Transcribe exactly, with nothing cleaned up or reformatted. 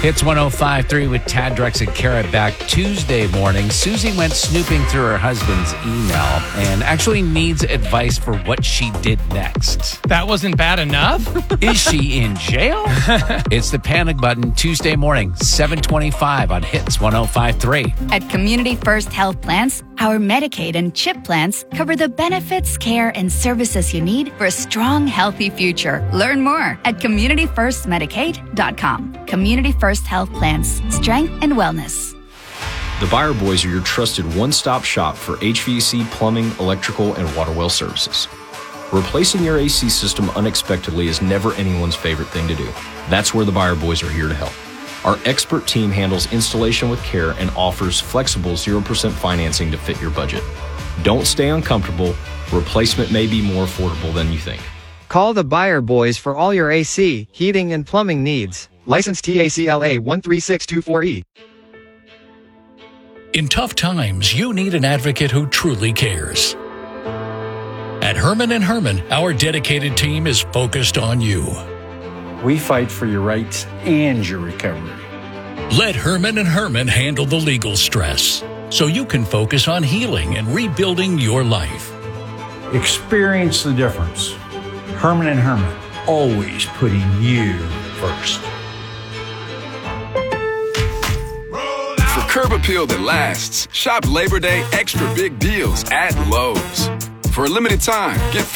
It's one oh five point three with Tad, Drex, and Kara back Tuesday morning. Susie went snooping through her husband's email and actually needs advice for what she did next. That wasn't bad enough? Is she in jail? It's the Panic Button Tuesday morning, seven twenty-five on Hits one oh five point three. At Community First Health Plans, our Medicaid and CHIP plans cover the benefits, care, and services you need for a strong, healthy future. Learn more at community first medicaid dot com. Community First Health Plans, strength and wellness. The Buyer Boys are your trusted one-stop shop for H V A C, plumbing, electrical, and water well services. Replacing your A C system unexpectedly is never anyone's favorite thing to do. That's where the Buyer Boys are here to help. Our expert team handles installation with care and offers flexible zero percent financing to fit your budget. Don't stay uncomfortable. Replacement may be more affordable than you think. Call the Buyer Boys for all your A C, heating, and plumbing needs. License T A C L A one three six two four E. In tough times, you need an advocate who truly cares. At Herman and Herman, our dedicated team is focused on you. We fight for your rights and your recovery. Let Herman and Herman handle the legal stress so you can focus on healing and rebuilding your life. Experience the difference. Herman and Herman, always putting you first. For curb appeal that lasts, shop Labor Day extra big deals at Lowe's. For a limited time, get